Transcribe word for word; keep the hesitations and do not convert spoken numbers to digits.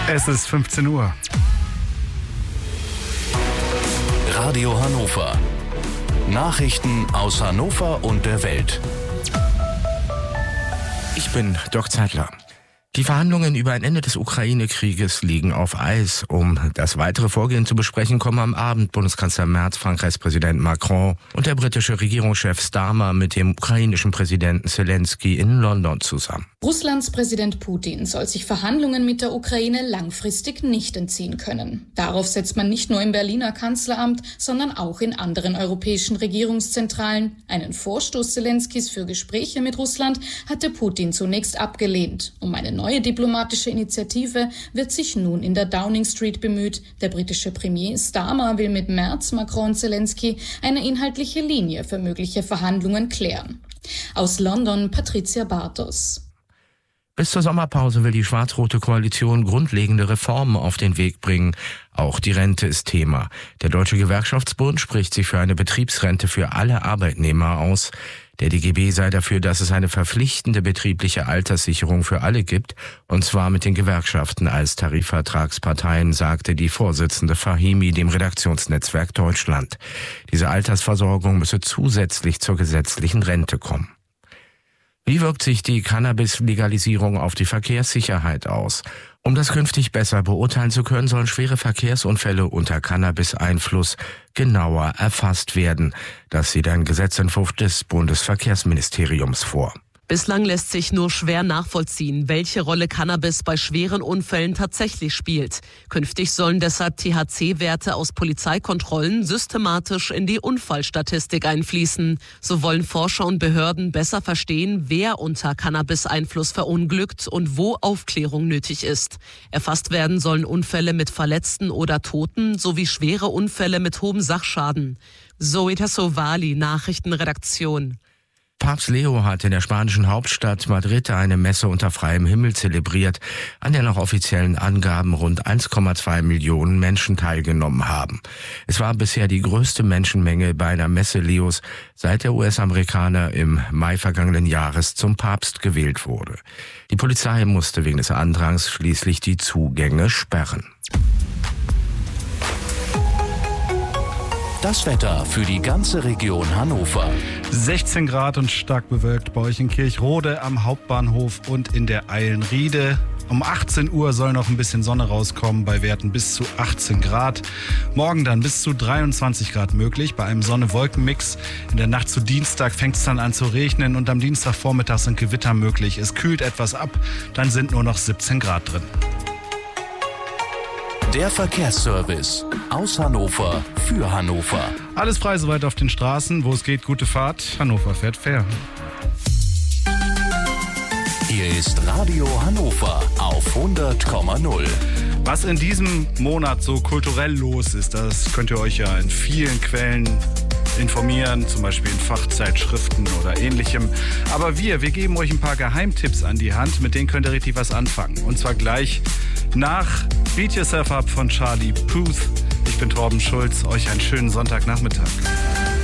Es ist fünfzehn Uhr. Radio Hannover. Nachrichten aus Hannover und der Welt. Ich bin Dirk Zeitler. Die Verhandlungen über ein Ende des Ukraine-Krieges liegen auf Eis. Um das weitere Vorgehen zu besprechen, kommen am Abend Bundeskanzler Merz, Frankreichs Präsident Macron und der britische Regierungschef Starmer mit dem ukrainischen Präsidenten Zelensky in London zusammen. Russlands Präsident Putin soll sich Verhandlungen mit der Ukraine langfristig nicht entziehen können. Darauf setzt man nicht nur im Berliner Kanzleramt, sondern auch in anderen europäischen Regierungszentralen. Einen Vorstoß Zelenskys für Gespräche mit Russland hatte Putin zunächst abgelehnt. Um eine neue diplomatische Initiative wird sich nun in der Downing Street bemüht. Der britische Premier Starmer will mit Merz, Macron und Zelensky eine inhaltliche Linie für mögliche Verhandlungen klären. Aus London Patricia Bartos. Bis zur Sommerpause will die schwarz-rote Koalition grundlegende Reformen auf den Weg bringen. Auch die Rente ist Thema. Der Deutsche Gewerkschaftsbund spricht sich für eine Betriebsrente für alle Arbeitnehmer aus. Der D G B sei dafür, dass es eine verpflichtende betriebliche Alterssicherung für alle gibt, und zwar mit den Gewerkschaften als Tarifvertragsparteien, sagte die Vorsitzende Fahimi dem Redaktionsnetzwerk Deutschland. Diese Altersversorgung müsse zusätzlich zur gesetzlichen Rente kommen. Wie wirkt sich die Cannabis-Legalisierung auf die Verkehrssicherheit aus? Um das künftig besser beurteilen zu können, sollen schwere Verkehrsunfälle unter Cannabis-Einfluss genauer erfasst werden. Das sieht ein Gesetzentwurf des Bundesverkehrsministeriums vor. Bislang lässt sich nur schwer nachvollziehen, welche Rolle Cannabis bei schweren Unfällen tatsächlich spielt. Künftig sollen deshalb T H C-Werte aus Polizeikontrollen systematisch in die Unfallstatistik einfließen. So wollen Forscher und Behörden besser verstehen, wer unter Cannabis-Einfluss verunglückt und wo Aufklärung nötig ist. Erfasst werden sollen Unfälle mit Verletzten oder Toten sowie schwere Unfälle mit hohem Sachschaden. Zoe Tassovali, Nachrichtenredaktion. Papst Leo hat in der spanischen Hauptstadt Madrid eine Messe unter freiem Himmel zelebriert, an der nach offiziellen Angaben rund eins Komma zwei Millionen Menschen teilgenommen haben. Es war bisher die größte Menschenmenge bei einer Messe Leos, seit der U S-Amerikaner im Mai vergangenen Jahres zum Papst gewählt wurde. Die Polizei musste wegen des Andrangs schließlich die Zugänge sperren. Das Wetter für die ganze Region Hannover. sechzehn Grad und stark bewölkt bei euch in Kirchrode am Hauptbahnhof und in der Eilenriede. Um achtzehn Uhr soll noch ein bisschen Sonne rauskommen, bei Werten bis zu achtzehn Grad. Morgen dann bis zu dreiundzwanzig Grad möglich, bei einem Sonne-Wolken-Mix. In der Nacht zu Dienstag fängt es dann an zu regnen und am Dienstagvormittag sind Gewitter möglich. Es kühlt etwas ab, dann sind nur noch siebzehn Grad drin. Der Verkehrsservice aus Hannover für Hannover. Alles frei soweit auf den Straßen. Wo es geht, gute Fahrt. Hannover fährt fair. Hier ist Radio Hannover auf hundert Komma null. Was in diesem Monat so kulturell los ist, das könnt ihr euch ja in vielen Quellen informieren, zum Beispiel in Fachzeitschriften oder ähnlichem. Aber wir, wir geben euch ein paar Geheimtipps an die Hand, mit denen könnt ihr richtig was anfangen. Und zwar gleich nach Beat Yourself Up von Charlie Puth. Ich bin Torben Schulz, euch einen schönen Sonntagnachmittag.